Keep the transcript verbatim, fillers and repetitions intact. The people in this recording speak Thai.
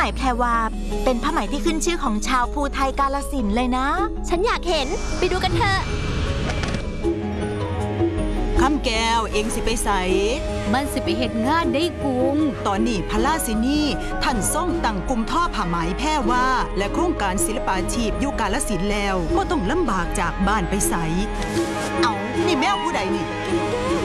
แพรวาเป็นผ้าไหมที่ขึ้นชื่อของชาวภูไทยกาฬสินธุ์เลยนะฉันอยากเห็นไปดูกันเถอะคำแก้วเองสิไปใสมันสิไปเฮ็ดงานได้กุงตอนนี้พระราชินีท่านส่งตั้งกลุ่มท่อผ้าไหมแพรวาและโครงการศิลปาชีพอยู่กาฬสินธุ์แล้วก็ต้องลำบากจากบ้านไปใสเอานี่แมวผู้ใดนี่